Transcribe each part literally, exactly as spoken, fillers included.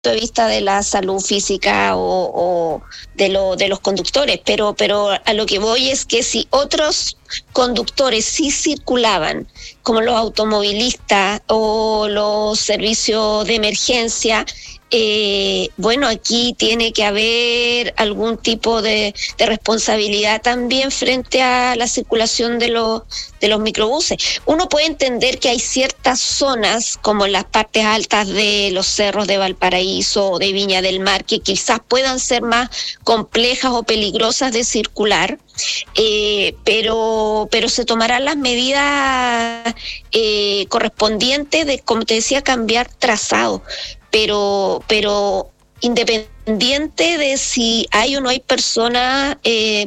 de vista de la salud física o, o de, lo, de los conductores, pero, pero a lo que voy es que si otros conductores sí circulaban, como los automovilistas o los servicios de emergencia, eh, bueno, aquí tiene que haber algún tipo de, de responsabilidad también frente a la circulación de los de los microbuses. Uno puede entender que hay ciertas zonas, como en las partes altas de los cerros de Valparaíso o de Viña del Mar, que quizás puedan ser más complejas o peligrosas de circular, eh, pero, pero se tomarán las medidas eh, correspondientes de, como te decía, cambiar trazado. Pero, pero independiente de si hay o no hay personas eh,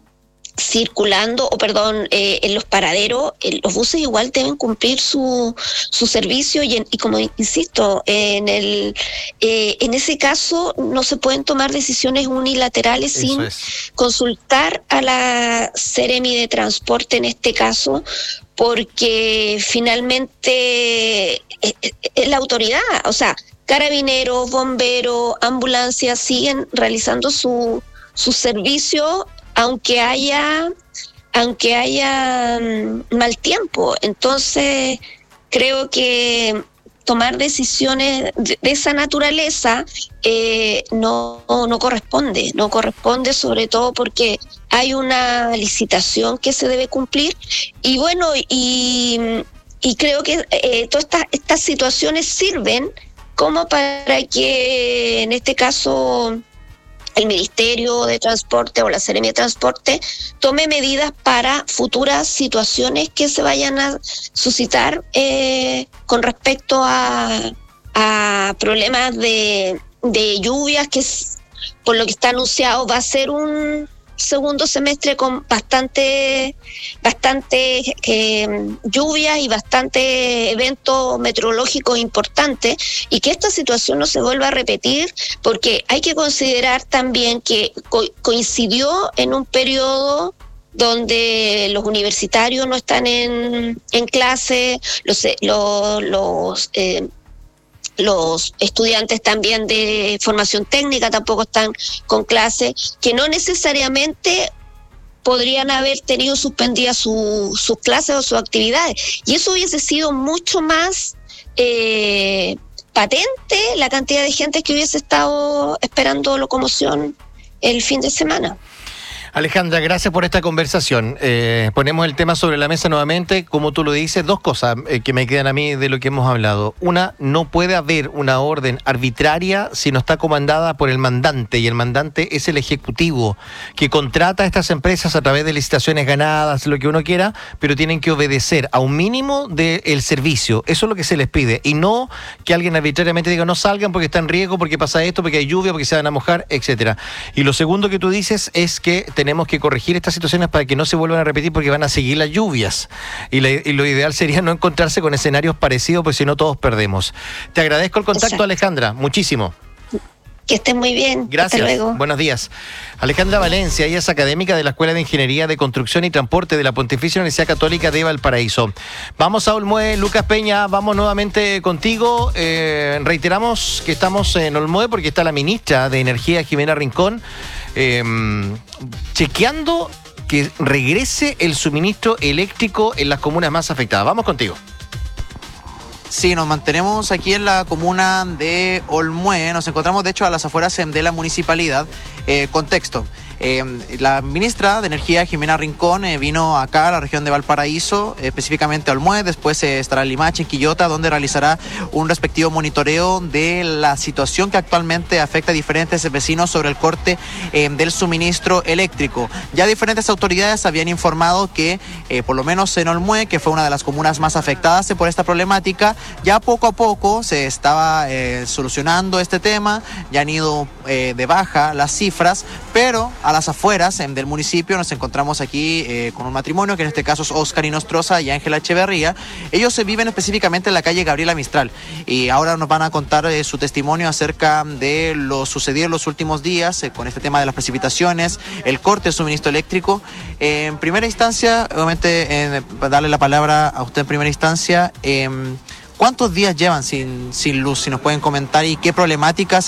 circulando, o perdón, eh, en los paraderos, eh, los buses igual deben cumplir su su servicio y, en, y como insisto, en el eh, en ese caso no se pueden tomar decisiones unilaterales Eso sin es. consultar a la Seremi de Transporte en este caso, porque finalmente es, es la autoridad, o sea, carabineros, bomberos, ambulancias siguen realizando su su servicio aunque haya aunque haya um, mal tiempo. Entonces creo que tomar decisiones de, de esa naturaleza eh, no, no corresponde, no corresponde sobre todo porque hay una licitación que se debe cumplir y bueno, y, y creo que eh, todas estas, estas situaciones sirven como para que en este caso el Ministerio de Transporte o la Seremi de Transporte tome medidas para futuras situaciones que se vayan a suscitar eh, con respecto a, a problemas de, de lluvias, que es, por lo que está anunciado va a ser un segundo semestre con bastante bastante eh, lluvias y bastante eventos meteorológicos importantes, y que esta situación no se vuelva a repetir, porque hay que considerar también que co- coincidió en un periodo donde los universitarios no están en, en clase, los, los, los eh, los estudiantes también de formación técnica tampoco están con clases, que no necesariamente podrían haber tenido suspendidas su, sus clases o sus actividades, y eso hubiese sido mucho más eh, patente la cantidad de gente que hubiese estado esperando locomoción el fin de semana. Alejandra, gracias por esta conversación. Eh, ponemos el tema sobre la mesa nuevamente. Como tú lo dices, dos cosas eh, que me quedan a mí de lo que hemos hablado. Una, no puede haber una orden arbitraria si no está comandada por el mandante, y el mandante es el ejecutivo que contrata a estas empresas a través de licitaciones ganadas, lo que uno quiera, pero tienen que obedecer a un mínimo del servicio. Eso es lo que se les pide, y no que alguien arbitrariamente diga no salgan porque está en riesgo, porque pasa esto, porque hay lluvia, porque se van a mojar, etcétera. Y lo segundo que tú dices es que tenemos que corregir estas situaciones para que no se vuelvan a repetir, porque van a seguir las lluvias. Y, la, y lo ideal sería no encontrarse con escenarios parecidos, porque si no todos perdemos. Te agradezco el contacto, exacto, Alejandra. Muchísimo. Que estén muy bien. Gracias. Hasta luego. Buenos días. Alejandra Valencia, ella es académica de la Escuela de Ingeniería de Construcción y Transporte de la Pontificia Universidad Católica de Valparaíso. Vamos a Olmué. Lucas Peña, vamos nuevamente contigo. Eh, reiteramos que estamos en Olmué porque está la ministra de Energía, Jimena Rincón, eh, chequeando que regrese el suministro eléctrico en las comunas más afectadas. Vamos contigo. Sí, nos mantenemos aquí en la comuna de Olmué. Nos encontramos, de hecho, a las afueras de la municipalidad. Eh, contexto. Eh, la ministra de Energía, Jimena Rincón, eh, vino acá a la región de Valparaíso, eh, específicamente a Olmué. Después eh, estará en Limache, en Quillota, donde realizará un respectivo monitoreo de la situación que actualmente afecta a diferentes vecinos sobre el corte eh, del suministro eléctrico. Ya diferentes autoridades habían informado que, eh, por lo menos en Olmué, que fue una de las comunas más afectadas por esta problemática, ya poco a poco se estaba eh, solucionando este tema, ya han ido eh, de baja las cifras, pero a las afueras eh, del municipio nos encontramos aquí eh, con un matrimonio, que en este caso es Óscar Inostroza y Ángela Echeverría. Ellos se viven específicamente en la calle Gabriela Mistral, y ahora nos van a contar eh, su testimonio acerca de lo sucedido en los últimos días eh, con este tema de las precipitaciones, el corte de suministro eléctrico. Eh, en primera instancia, obviamente, eh, darle la palabra a usted en primera instancia. Eh, ¿Cuántos días llevan sin, sin luz? Si nos pueden comentar y qué problemáticas